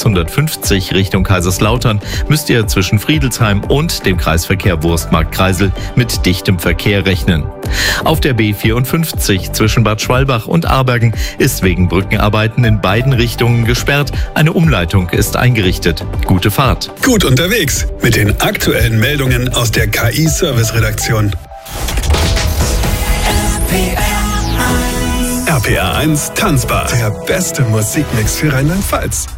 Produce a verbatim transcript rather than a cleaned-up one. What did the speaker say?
sechshundertfünfzig Richtung Kaiserslautern müsst ihr zwischen Friedelsheim und dem Kreisverkehr Wurstmarkt-Kreisel mit dichtem Verkehr rechnen. Auf der B vierundfünfzig zwischen Bad Schwalbach und Abergen ist wegen Brückenarbeiten in beiden Richtungen gesperrt. Eine Umleitung ist eingerichtet. Gute Fahrt. Gut unterwegs mit den aktuellen Meldungen aus der K I-Service-Redaktion. R P R eins Tanzbar. Der beste Musikmix für Rheinland-Pfalz.